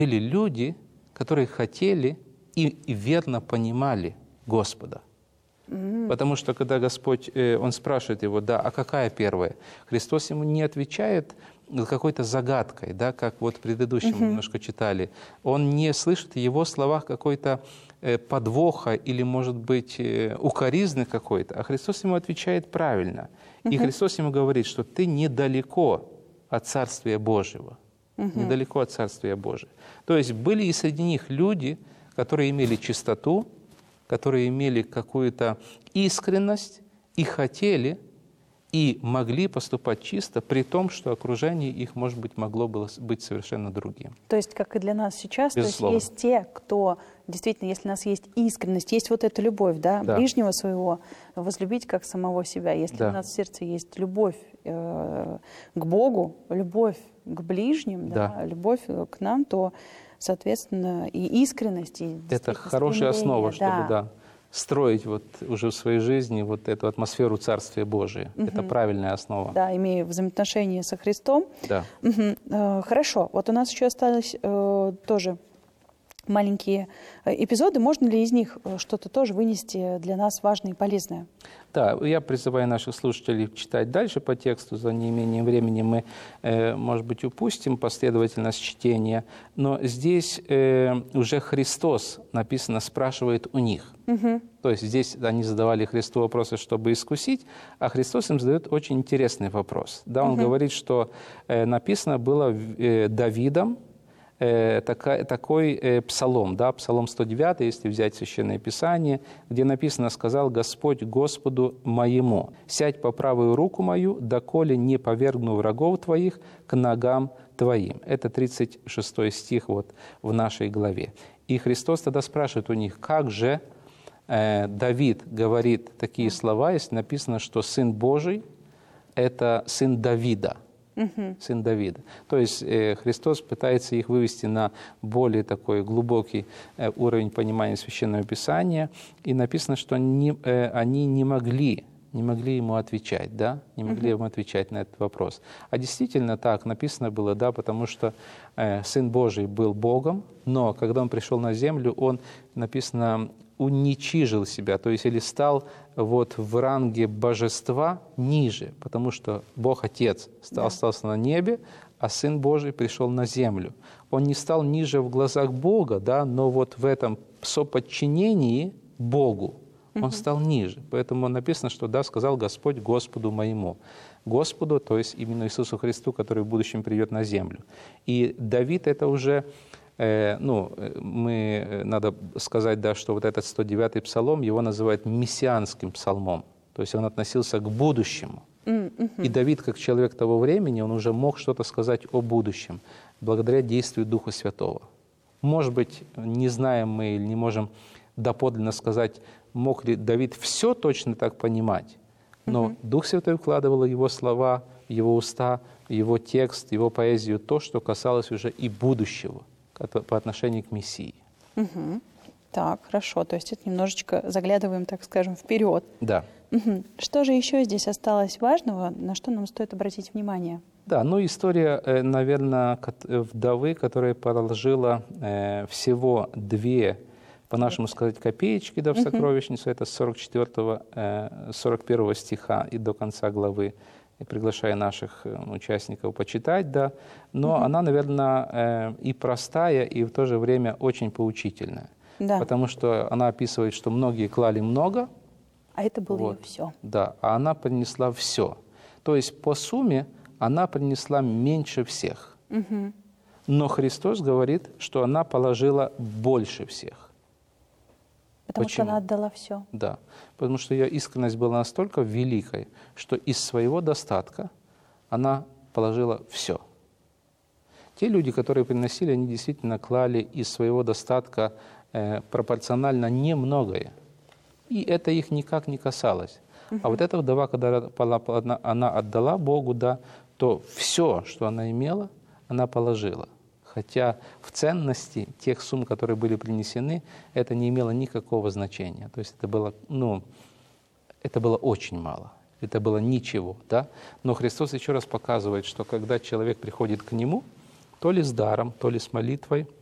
Были люди, которые хотели и верно понимали Господа. Потому что когда Господь, Он спрашивает его, да, а какая первая? Христос ему не отвечает какой-то загадкой, да, как вот в предыдущем немножко читали. Он не слышит в его словах какой-то подвоха или, может быть, укоризны какой-то, а Христос ему отвечает правильно. И Христос ему говорит, что ты недалеко от Царствия Божьего. Недалеко от Царствия Божьего. То есть были и среди них люди, которые имели чистоту, которые имели какую-то искренность и хотели, и могли поступать чисто, при том, что окружение их, может быть, могло было быть совершенно другим. То есть, как и для нас сейчас, Безусловно. то есть те, кто действительно, если у нас есть искренность, есть вот эта любовь, да, ближнего своего, возлюбить как самого себя. Если у нас в сердце есть любовь к Богу, любовь к ближним, да, любовь к нам, то, соответственно, и искренность, и это хорошая основа, чтобы строить вот уже в своей жизни вот эту атмосферу Царствия Божия. Это правильная основа. Да, имея взаимоотношения со Христом. Да. Хорошо. Вот у нас еще остались тоже маленькие эпизоды. Можно ли из них что-то тоже вынести для нас важное и полезное? Да, я призываю наших слушателей читать дальше по тексту. За неимением времени мы, может быть, упустим последовательность чтения. Но здесь уже Христос, написано, спрашивает у них. То есть здесь они задавали Христу вопросы, чтобы искусить, а Христос им задает очень интересный вопрос. Да, Он говорит, что написано было Давидом, такой псалом, да, псалом 109, если взять Священное Писание, где написано: «Сказал Господь Господу моему, сядь по правую руку мою, доколе не повергну врагов твоих к ногам твоим». Это 36 стих вот в нашей главе. И Христос тогда спрашивает у них, как же Давид говорит такие слова, если написано, что Сын Божий – это Сын Давида. Сын Давида. То есть Христос пытается их вывести на более такой глубокий уровень понимания Священного Писания. И написано, что они не могли ему отвечать, да? Не могли ему отвечать на этот вопрос. А действительно так написано было, да, потому что Сын Божий был Богом, но когда Он пришел на землю, Он, написано, уничижил себя, то есть или стал вот в ранге божества ниже, потому что Бог Отец остался на небе, а Сын Божий пришел на землю. Он не стал ниже в глазах Бога, да, но вот в этом соподчинении Богу Он стал ниже. Поэтому написано, что да, сказал Господь Господу моему. Господу, то есть именно Иисусу Христу, который в будущем придет на землю. И Давид это уже... надо сказать, да, что вот этот 109-й псалом, его называют мессианским псалмом. То есть он относился к будущему. И Давид, как человек того времени, он уже мог что-то сказать о будущем, благодаря действию Духа Святого. Может быть, не знаем мы или не можем доподлинно сказать, мог ли Давид все точно так понимать, но Дух Святой вкладывал его слова, его уста, его текст, его поэзию, то, что касалось уже и будущего по отношению к Мессии. Так, хорошо. То есть это немножечко заглядываем, так скажем, вперед. Да. Что же еще здесь осталось важного, на что нам стоит обратить внимание? Да, история, наверное, вдовы, которая положила всего 2, по-нашему сказать, копеечки, да, в сокровищницу, это с 41 стиха и до конца главы. Я приглашаю наших участников почитать, да. Но она, наверное, и простая, и в то же время очень поучительная. Да. Потому что она описывает, что многие клали много. А это было ее все. Да, а она принесла все. То есть по сумме она принесла меньше всех. Но Христос говорит, что она положила больше всех. Потому что она отдала все. Да, потому что ее искренность была настолько великой, что из своего достатка она положила все. Те люди, которые приносили, они действительно клали из своего достатка пропорционально немногое. И это их никак не касалось. А вот эта вдова, когда она отдала Богу, да, то все, что она имела, она положила. Хотя в ценности тех сумм, которые были принесены, это не имело никакого значения. То есть это было очень мало, это было ничего. Да? Но Христос еще раз показывает, что когда человек приходит к Нему, то ли с даром, то ли с молитвой,